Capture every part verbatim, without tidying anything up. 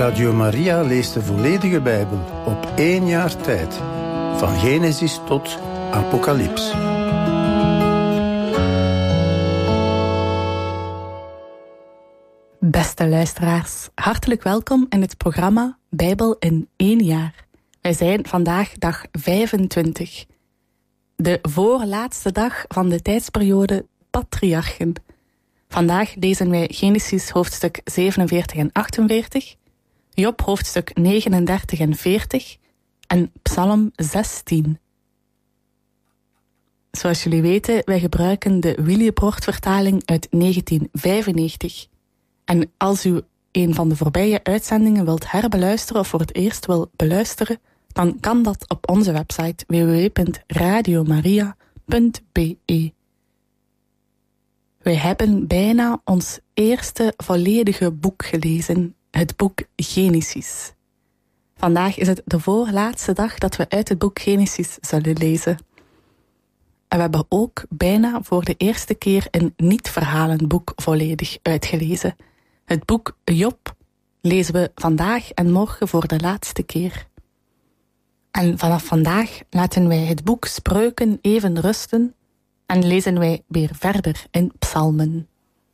Radio Maria leest de volledige Bijbel op één jaar tijd. Van Genesis tot Apocalyps. Beste luisteraars, hartelijk welkom in het programma Bijbel in één jaar. Wij zijn vandaag dag vijfentwintig. De voorlaatste dag van de tijdsperiode Patriarchen. Vandaag lezen wij Genesis hoofdstuk zevenenveertig en achtenveertig, Job hoofdstuk negenendertig en veertig en Psalm zestien. Zoals jullie weten, wij gebruiken de Willibrord-vertaling uit negentien vijfennegentig. En als u een van de voorbije uitzendingen wilt herbeluisteren of voor het eerst wil beluisteren, dan kan dat op onze website w w w punt radiomaria punt b e. Wij hebben bijna ons eerste volledige boek gelezen, het boek Genesis. Vandaag is het de voorlaatste dag dat we uit het boek Genesis zullen lezen. En we hebben ook bijna voor de eerste keer een niet-verhalenboek volledig uitgelezen. Het boek Job lezen we vandaag en morgen voor de laatste keer. En vanaf vandaag laten wij het boek Spreuken even rusten en lezen wij weer verder in psalmen.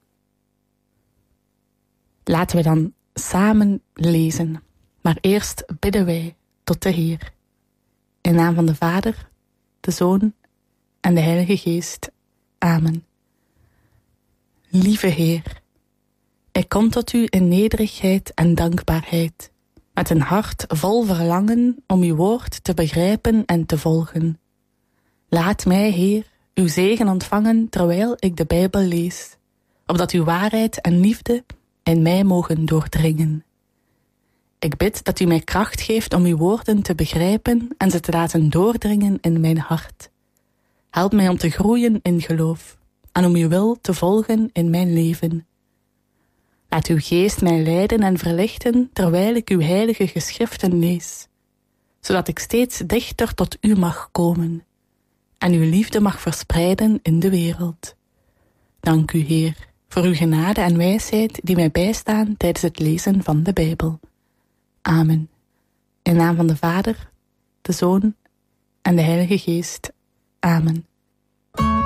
Laten we dan samen lezen, maar eerst bidden wij tot de Heer. In naam van de Vader, de Zoon en de Heilige Geest. Amen. Lieve Heer, ik kom tot u in nederigheid en dankbaarheid, met een hart vol verlangen om uw woord te begrijpen en te volgen. Laat mij, Heer, uw zegen ontvangen terwijl ik de Bijbel lees, opdat uw waarheid en liefde in mij mogen doordringen. Ik bid dat u mij kracht geeft om uw woorden te begrijpen en ze te laten doordringen in mijn hart. Help mij om te groeien in geloof en om uw wil te volgen in mijn leven. Laat uw geest mij leiden en verlichten terwijl ik uw heilige geschriften lees, zodat ik steeds dichter tot u mag komen en uw liefde mag verspreiden in de wereld. Dank u, Heer, voor uw genade en wijsheid die mij bijstaan tijdens het lezen van de Bijbel. Amen. In naam van de Vader, de Zoon en de Heilige Geest. Amen.